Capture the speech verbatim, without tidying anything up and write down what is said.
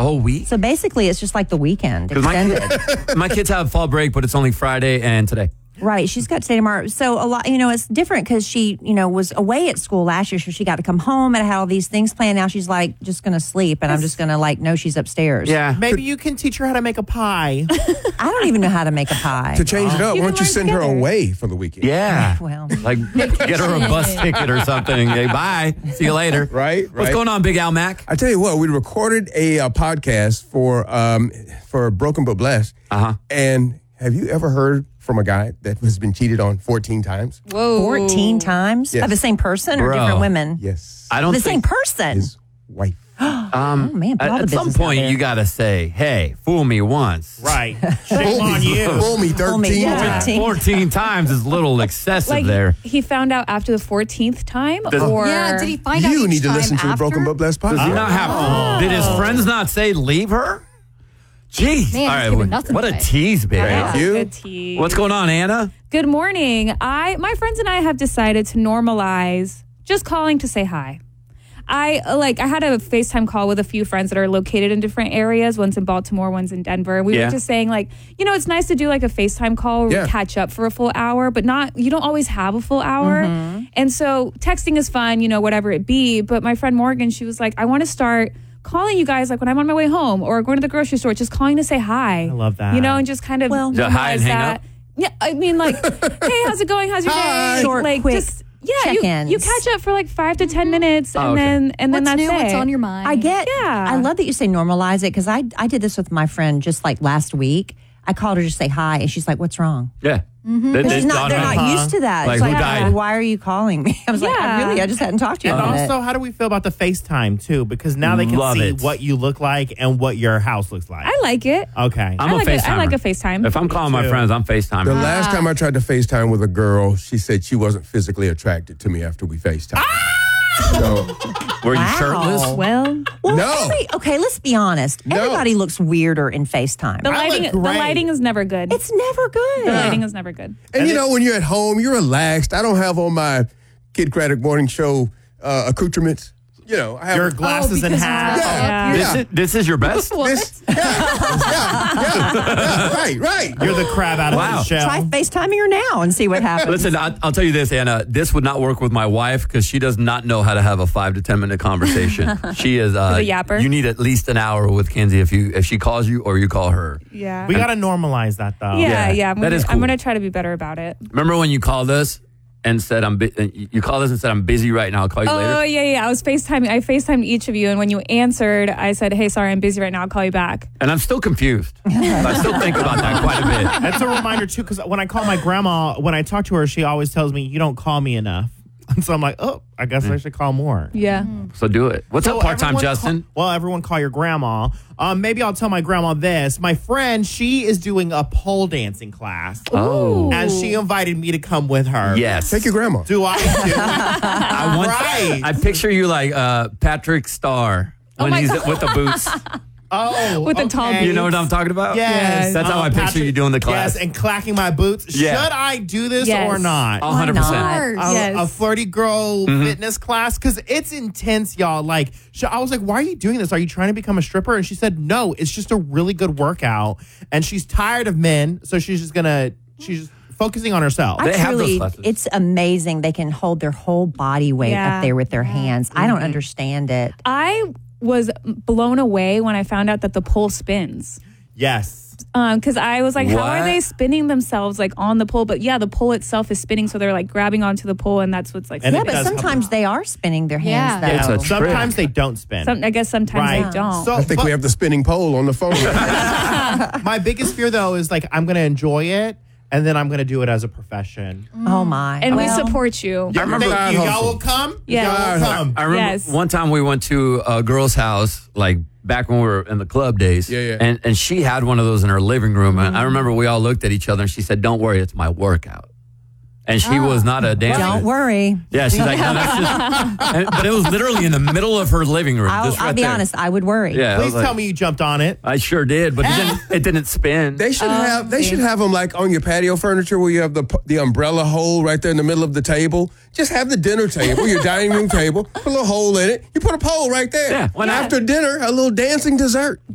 whole week? So basically, it's just like the weekend 'Cause my, extended. my kids have fall break, but it's only Friday and today. Right. She's got today tomorrow. So a lot, you know, it's different because she, you know, was away at school last year. So she got to come home and had all these things planned. Now she's like, just going to sleep. And I'm just going to like, know she's upstairs. Yeah. Maybe you can teach her how to make a pie. I don't even know how to make a pie. To change it up, You why can don't you learn send her together. away for the weekend? Yeah. Well. Like, get her a bus ticket or something. Hey, bye. See you later. Right, What's right. going on, Big Al Mac? I tell you what, we recorded a, uh podcast for um, for Broken But Blessed. Uh-huh. And have you ever heard from a guy that has been cheated on fourteen times? Whoa. fourteen times? Yes. Of the same person or Bro. different women? Yes. I don't The same think... person. His wife. Um, Oh, man, put all at, the at some business out point, there. you got to say, hey, fool me once. Right. Shame on you. Fool me Fool me, thirteen yeah. times. fourteen times is a little excessive Like there. he found out after the fourteenth time, Does- or Yeah, did he find out You each need to time listen to the after? Broken But Blessed podcast. Does he not have... Did his friends not say leave her? Jeez. Man, All he's right, giving what, nothing what a away. tease, baby. Thank you. Good tea. What's going on, Anna? Good morning. I my friends and I have decided to normalize just calling to say hi. I like I had a FaceTime call with a few friends that are located in different areas. One's in Baltimore, one's in Denver. We Yeah. were just saying like, you know, it's nice to do like a FaceTime call where Yeah. we catch up for a full hour, but not you don't always have a full hour. And so texting is fun, you know, whatever it be. But my friend Morgan, she was like, I want to start calling you guys like when I'm on my way home or going to the grocery store, just calling to say hi. I love that. You know, and just kind of Well- Is that hi and normalize hang that. up? Yeah, I mean, like, hey, how's it going? How's your Hi. day? Short, like, quick just yeah, you, check-ins. you catch up for like five to ten minutes, and Oh, okay. then and then What's that's new? it. What's on your mind? I get. Yeah. I love that you say normalize it because I I did this with my friend just like last week. I called her to say hi, and she's like, "What's wrong?" Yeah. Mm-hmm. They, But they she's not, dawned they're on not me. used to that. Like, It's who like, died? why are you calling me? I was like, I Yeah. really, I just hadn't talked to you And about also, it. how do we feel about the FaceTime, too? Because now they can Love see it. what you look like and what your house looks like. I like it. Okay. I'm I a like a- I FaceTimer. like a FaceTime. If I'm calling my too. friends, I'm FaceTiming. The last time I tried to FaceTime with a girl, she said she wasn't physically attracted to me after we FaceTime. So, Were you Wow. shirtless? Well, Well, No. every- okay, let's be honest. No. Everybody looks weirder in FaceTime. the I lighting look the great. lighting is never good. it's never good. the lighting is never good. and you know, when you're at home, you're relaxed. I don't have on my Kid Craddock Morning Show uh, accoutrements. You know, I have Your glasses and because hat. Yeah, Yeah. This, is, this is your best? This, yeah, yeah, yeah, yeah, right, right. You're the crab out of Wow. the shell. Try FaceTiming her now and see what happens. Listen, I, I'll tell you this, Anna. This would not work with my wife because she does not know how to have a five to ten minute conversation. She is uh, The yapper? You need at least an hour with Kenzie if you if she calls you or you call her. Yeah. We got to normalize that, though. yeah, Yeah, yeah. I'm that gonna, is I'm cool. gonna try to be better about it. Remember when you called us and said I'm bu- you called us and said I'm busy right now. I'll call you Oh later. yeah, yeah. I was FaceTiming. I FaceTimed each of you, and when you answered, I said, "Hey, sorry, I'm busy right now. I'll call you back." And I'm still confused. I still think about that quite a bit. That's a reminder, too, because when I call my grandma, when I talk to her, she always tells me, you don't call me enough. And so I'm like, oh, I guess I should call more. Yeah. So do it. What's So up, part time everyone Justin? Call, well, everyone call your grandma. Um, maybe I'll tell my grandma this. My friend, she is doing a pole dancing class. Oh. And she invited me to come with her. Yes. Take your grandma. Do I do? I want, Right. I picture you like uh, Patrick Starr when my he's God. with the boots. Oh, With the tall okay. You know what I'm talking about? Yes. That's how Um, I picture Patrick- you doing the class. Yes, and clacking my boots. Yeah. Should I do this Yes. or not? one hundred percent. not? Of course. a, Yes. a flirty girl Mm-hmm. fitness class because it's intense, y'all. Like, sh- I was like, "Why are you doing this? Are you trying to become a stripper?" And she said, "No, it's just a really good workout." And she's tired of men, so she's just gonna she's just focusing on herself. I They have those truly, classes. it's amazing. They can hold their whole body weight Yeah. up there with their hands. I don't understand it. I was blown away when I found out that the pole spins. Yes, Um, because I was like, how are What? they spinning themselves like on the pole? But yeah, the pole itself is spinning, so they're like grabbing onto the pole, and that's what's like. And Yeah, it but does help. sometimes they are spinning their hands. Yeah. It's though. a trick. sometimes they don't spin. Some, I guess sometimes Right. they don't. So, I think but we have the spinning pole on the phone. my biggest fear though is like I'm gonna enjoy it, and then I'm gonna do it as a profession. Oh my! and we Well, support you. I remember- Thank you. Side Y'all hustle. will come. Yeah. Y'all will come. I remember Yes. one time we went to a girl's house, like back when we were in the club days. Yeah, yeah. And and she had one of those in her living room. And I remember we all looked at each other and she said, "Don't worry, it's my workout." And she was not a dancer. Don't worry. Yeah, she's like, no, that's just. And, but it was literally in the middle of her living room. I'll, just right I'll be there. honest. I would worry. Yeah, I Please was like, tell me you jumped on it. I sure did, but it didn't. It didn't spin. They should have. They should have them like on your patio furniture where you have the the umbrella hole right there in the middle of the table. Just have the dinner table, your dining room table, put a little hole in it. You put a pole right there. Yeah, why not? After dinner, a little dancing dessert.